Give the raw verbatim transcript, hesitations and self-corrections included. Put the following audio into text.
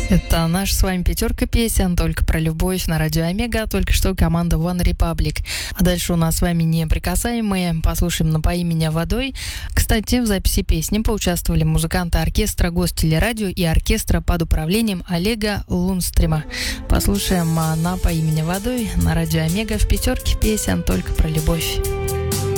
Это наша с вами пятерка песен только про любовь на радио Омега, только что команда One Republic. А дальше у нас с вами неприкасаемые. Послушаем «Напои меня водой». Кстати, в записи песни поучаствовали музыканты оркестра Гостелерадио и оркестра под управлением Олега Лунстрима. Послушаем «Напои меня водой» на радио Омега в пятерке песен только про любовь.